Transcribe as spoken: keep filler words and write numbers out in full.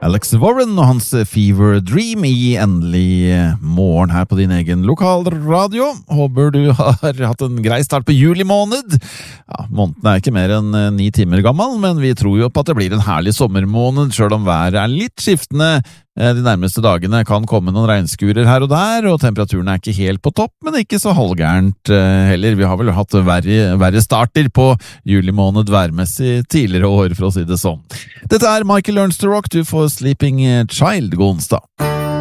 Alex Warren og hans Fever Dream i endelig morgen her på din egen lokalradio. Håper du har hatt en grei start på juli måned. Ja, måneden er ikke mer enn ni timer gammel, men vi tror jo på at det blir en herlig sommermåned, selv om været er litt skiftende. De nærmeste dagene kan komme noen regnskurer her og der, og temperaturen er ikke helt på topp, men ikke så halvgærent heller. Vi har vel hatt verre, verre starter på juli måned værmessig tidligere år, for å si det sånn. Dette er Michael Learns to Rock, du får Sleeping Child, god onsdag.